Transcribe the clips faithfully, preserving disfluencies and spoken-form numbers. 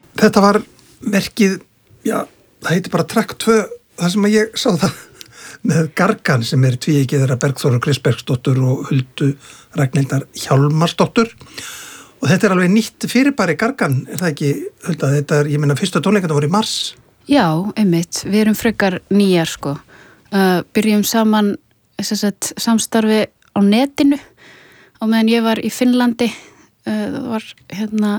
Þetta var verkið, já, það heitir bara Track tvö, það sem að ég sá það með Gargan sem er tvíeykið þeirra Bergþóru Kristbergsdóttur og Huldu Ragnhildar Hjálmarsdóttur og þetta er alveg nýtt fyrirbæri Gargan, er það ekki, Hulda? Þetta er, ég meina, fyrstu tónleikarnir voru í mars. Já, einmitt, við erum frekar nýjar sko. Uh, byrjum saman sagt, samstarfi á netinu á meðan ég var í Finnlandi. Uh, það var hérna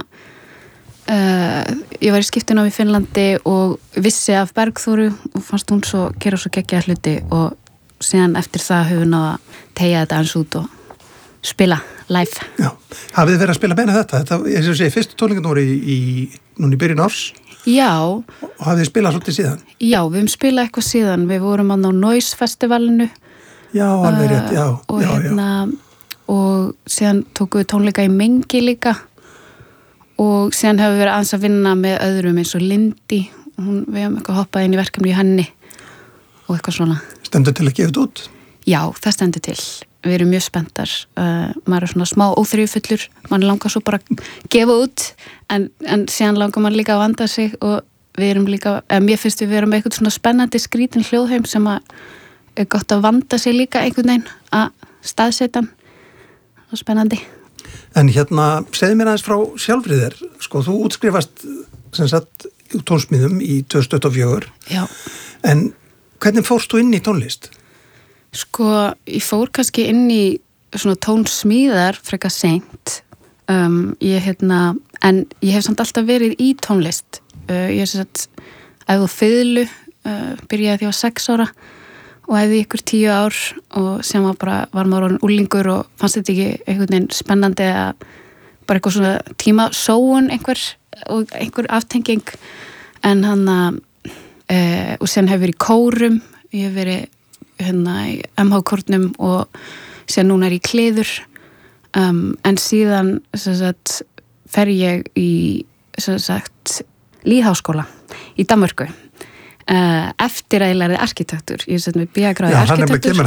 Uh, ég var í skiptinu á í Finnlandi og vissi af Bergþóru og fannst hún svo gera svo geggjaða hluti og síðan eftir það höfum við náða að teygja þetta eins út og spila live. Já, hafið þið verið að spila meina þetta? Þetta, ég sé að segja, fyrstu tónleikarnir voru í, í núna í byrjun árs. Já. Og hafið þið spilað svolítið síðan? Já, við höfum spilað eitthvað síðan. Við vorum á Noise festivalinu. Já, alveg rétt, já. Uh, og já, hérna, já. og síðan tókum við tónleika í Mengi líka. Og síðan hefur við verið aðeins að vinna með öðrum eins og Lindy. Hún, við hefum eitthvað hoppað inn í verkefni í henni og eitthvað svona. Stendur til að gefa þetta út? Já, það stendur til. Við erum mjög spenntar. Uh, maður er svona smá óþreyjufullur. Man langar svo bara að gefa út en, en síðan langar maður líka að vanda sig og við erum líka, eða mér finnst við verum eitthvað svona spennandi skrítin hljóðheim sem að er gott að vanda sig líka einhvern veginn að staðsetja hann. Það er spennandi. En hérna, segðu mér aðeins frá sjálfrið þér, sko, þú útskrifast sem sagt úr tónsmíðum í tvö þúsund tuttugu og fjögur. Já. En hvernig fórst þú inn í tónlist? Sko, ég fór kannski inn í svona tónsmíðar frekar seint. Um, ég hérna, en ég hef samt alltaf verið í tónlist. Uh, ég hef satt æfð og fiðlu, uh, byrjaði því á sex ára. Og hefði ykkur tíu ár og sem var bara, var maður orðin úlingur og fannst þetta ekki einhvern veginn spennandi að bara eitthvað svona tímasóun einhver og einhver aftenging en hann að e, og sen hefur verið í kórum, ég hef verið hérna í M H-kórnum og sen núna er ég í kliður um, en síðan sem sagt fer ég í sem sagt lýðháskóla í Danmörku. Uh, eftir að ég lærði arkitektur ég sett með bíagráði arkitektur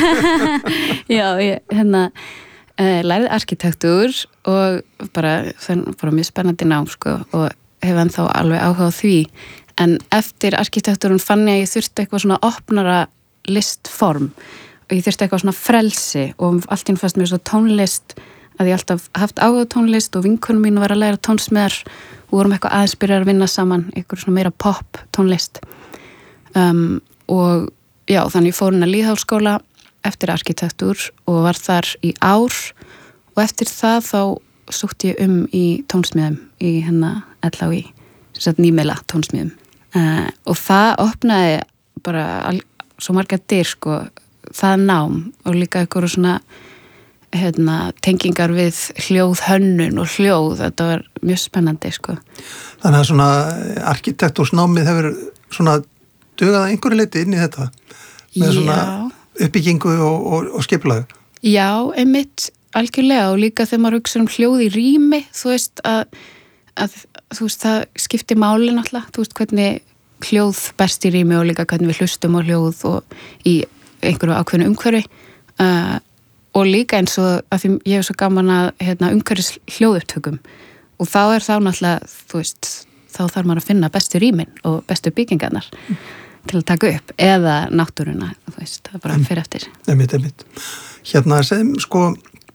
já, ég hérna uh, lærði arkitektur og bara, það er bara mjög spennandi nám sko, og hef ennþá alveg áhuga á því en eftir arkitekturinn fann ég að ég þurfti eitthvað svona opnara listform og ég þurfti eitthvað svona frelsi og allt í einu fannst mér svo tónlist að ég alltaf haft áhuga á tónlist og vinkunum mín var að læra tónsmíðar og vorum eitthvað aðeins byrjar að vinna saman eitthvað svona meira pop tónlist Um, og já, þannig fór hún að lýðháskóla eftir arkitektur og var þar í ár og eftir það þá sótti ég um í tónsmíðum í hennar L H I, sem sagt nýmela tónsmíðum uh, og það opnaði bara al, svo margar dyr sko, það nám og líka eitthvað svona hérna, tengingar við hljóð hönnun og hljóð, þetta var mjög spennandi sko. Þannig að svona arkitektúrsnámið hefur svona dugaði einhverju leiti inn í þetta með svona uppbyggingu og, og, og skipulagi. Já, einmitt algjörlega og líka þegar maður hugsa um hljóð í rými, þú veist að, að þú veist það skiptir máli náttúrulega, þú veist hvernig hljóð berst í rými og líka hvernig við hlustum á hljóð og í einhverju ákveðnu umhverfi uh, og líka eins og að því ég er svo gaman að hérna, umhverfis hljóðupptökum og þá er þá náttúrulega, þú veist þá þarf maður að finna bestu rýmin og bestu byggingarnar mm. til að taka upp eða náttúruna, þú veist, það er bara fyrir eftir. Einmitt, einmitt. Hérna, segjum, sko,